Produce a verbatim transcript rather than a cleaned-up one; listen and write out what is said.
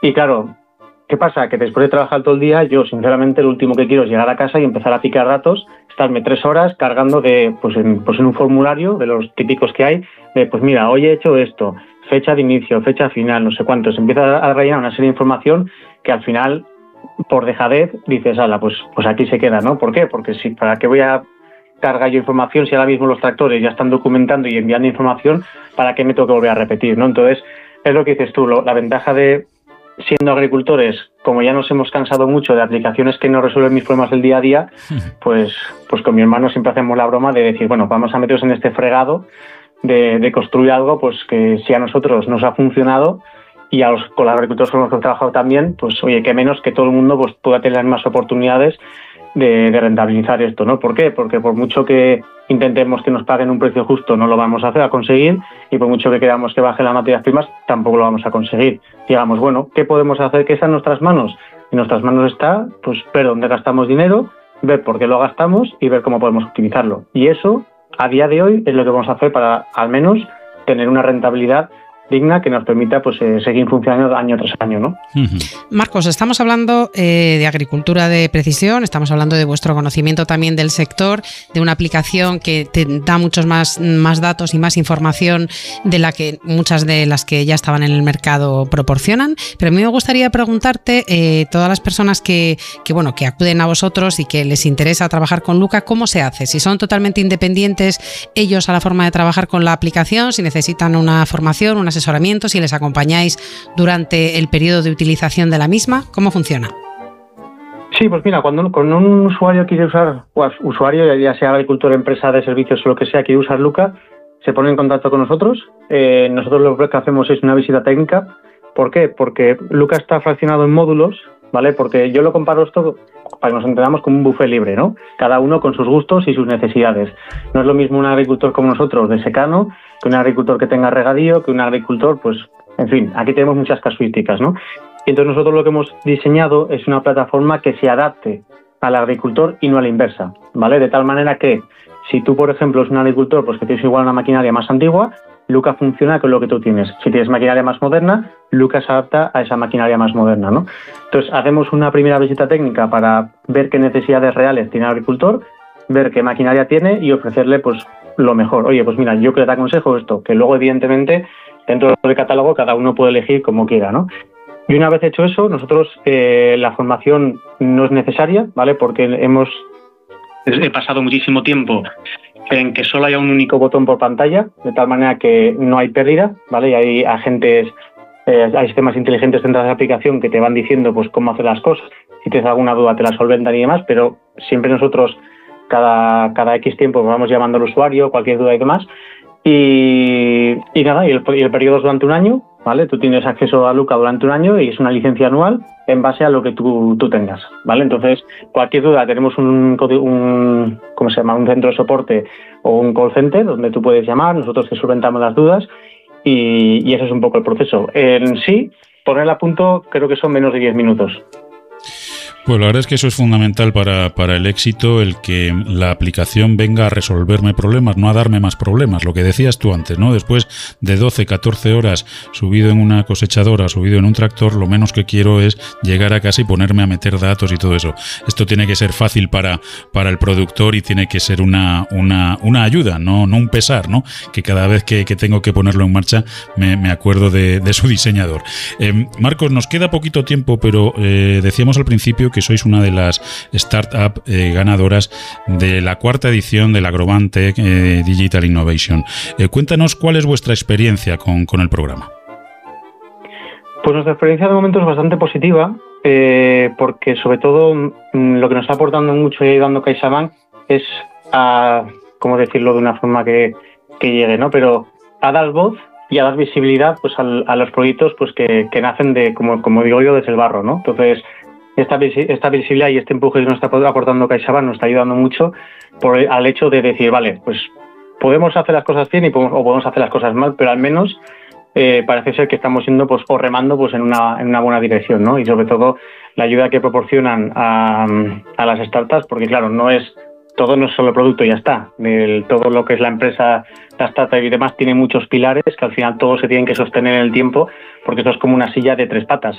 Y claro, ¿qué pasa? Que después de trabajar todo el día, yo sinceramente lo último que quiero es llegar a casa y empezar a picar datos, estarme tres horas cargando de, pues en, pues en un formulario de los típicos que hay, de pues mira, hoy he hecho esto, fecha de inicio, fecha final, no sé cuánto. Se empieza a rellenar una serie de información que al final, por dejadez, dices, ala, pues, pues aquí se queda, ¿no? ¿Por qué? Porque si, ¿para qué voy a cargar yo información si ahora mismo los tractores ya están documentando y enviando información? ¿Para qué me tengo que volver a repetir, ¿no? Entonces, es lo que dices tú, lo, la ventaja de siendo agricultores, como ya nos hemos cansado mucho de aplicaciones que no resuelven mis problemas del día a día, pues, pues con mi hermano siempre hacemos la broma de decir, bueno, vamos a meternos en este fregado de, de construir algo pues que si a nosotros nos ha funcionado y a los, con los agricultores con los que hemos trabajado también, pues oye, qué menos que todo el mundo pues pueda tener más oportunidades de, de rentabilizar esto, ¿no? ¿Por qué? Porque por mucho que intentemos que nos paguen un precio justo, no lo vamos a hacer, a conseguir, y por mucho que queramos que bajen las materias primas, tampoco lo vamos a conseguir. Digamos, bueno, ¿qué podemos hacer que está en nuestras manos? En nuestras manos está, pues, ver dónde gastamos dinero, ver por qué lo gastamos y ver cómo podemos optimizarlo. Y eso, a día de hoy, es lo que vamos a hacer para, al menos, tener una rentabilidad digna que nos permita pues eh, seguir funcionando año tras año, ¿no? Uh-huh. Marcos, estamos hablando eh, de agricultura de precisión, estamos hablando de vuestro conocimiento también del sector, de una aplicación que te da muchos más, más datos y más información de la que muchas de las que ya estaban en el mercado proporcionan, pero a mí me gustaría preguntarte, eh, todas las personas que, que, bueno, que acuden a vosotros y que les interesa trabajar con Luca, ¿cómo se hace? Si son totalmente independientes ellos a la forma de trabajar con la aplicación, si necesitan una formación, una asesoramiento, si les acompañáis durante el periodo de utilización de la misma, ¿cómo funciona? Sí, pues mira, cuando con un usuario quiere usar, pues usuario, ya sea agricultor, empresa de servicios o lo que sea, quiere usar Luca, se pone en contacto con nosotros. Eh, nosotros lo que hacemos es una visita técnica. ¿Por qué? Porque Luca está fraccionado en módulos, ¿vale? Porque yo lo comparo esto, para que nos entendamos, como un buffet libre, ¿no? Cada uno con sus gustos y sus necesidades. No es lo mismo un agricultor como nosotros, de secano, que un agricultor que tenga regadío, que un agricultor, pues, en fin, aquí tenemos muchas casuísticas, ¿no? Y entonces nosotros lo que hemos diseñado es una plataforma que se adapte al agricultor y no a la inversa, ¿vale? De tal manera que si tú, por ejemplo, eres un agricultor pues que tienes igual una maquinaria más antigua, Luca funciona con lo que tú tienes. Si tienes maquinaria más moderna, Luca se adapta a esa maquinaria más moderna, ¿no? Entonces, hacemos una primera visita técnica para ver qué necesidades reales tiene el agricultor, ver qué maquinaria tiene y ofrecerle, pues, lo mejor. Oye, pues mira, yo que te aconsejo esto, que luego, evidentemente, dentro del catálogo, cada uno puede elegir como quiera, ¿no? Y una vez hecho eso, nosotros, eh, la formación no es necesaria, ¿vale? Porque hemos he pasado muchísimo tiempo en que solo haya un único botón por pantalla, de tal manera que no hay pérdida, ¿vale? Y hay agentes, eh, hay sistemas inteligentes dentro de la aplicación que te van diciendo pues cómo hacer las cosas. Si tienes alguna duda te la solventan y demás, pero siempre nosotros cada, cada X tiempo vamos llamando al usuario, cualquier duda y demás. Y, y nada, y el, y el periodo es durante un año, ¿vale? Tú tienes acceso a Luca durante un año y es una licencia anual en base a lo que tú, tú tengas, ¿vale? Entonces, cualquier duda, tenemos un, un, ¿cómo se llama? Un centro de soporte o un call center donde tú puedes llamar, nosotros te solventamos las dudas y, y eso es un poco el proceso. En sí, ponerla a punto creo que son menos de diez minutos. Pues la verdad es que eso es fundamental para, para el éxito, el que la aplicación venga a resolverme problemas, no a darme más problemas, lo que decías tú antes, ¿no? Después de doce, catorce horas subido en una cosechadora, subido en un tractor, lo menos que quiero es llegar a casa y ponerme a meter datos y todo eso. Esto tiene que ser fácil para, para el productor y tiene que ser una, una, una ayuda, no, no un pesar, ¿no? Que cada vez que, que tengo que ponerlo en marcha me, me acuerdo de, de su diseñador. Eh, Marcos, nos queda poquito tiempo, pero eh, decíamos al principio que sois una de las startup eh, ganadoras de la cuarta edición del Agrobantech eh, Digital Innovation. Eh, cuéntanos cuál es vuestra experiencia con, con el programa. Pues nuestra experiencia de momento es bastante positiva, eh, porque sobre todo mmm, lo que nos está aportando mucho y ayudando CaixaBank es a, ¿cómo decirlo de una forma que, que llegue, ¿no? Pero a dar voz y a dar visibilidad pues al, a los proyectos pues que, que nacen de, como, como digo yo, desde el barro, ¿no? Entonces, Esta, esta visibilidad y este empuje que nos está aportando CaixaBank nos está ayudando mucho por el, al hecho de decir, vale, pues podemos hacer las cosas bien y podemos, o podemos hacer las cosas mal, pero al menos eh, parece ser que estamos yendo pues o remando pues en una, en una buena dirección, ¿no? Y sobre todo la ayuda que proporcionan a, a las startups, porque claro, no es todo no es solo producto y ya está. El, todo lo que es la empresa, la startup y demás tiene muchos pilares que al final todos se tienen que sostener en el tiempo, porque esto es como una silla de tres patas.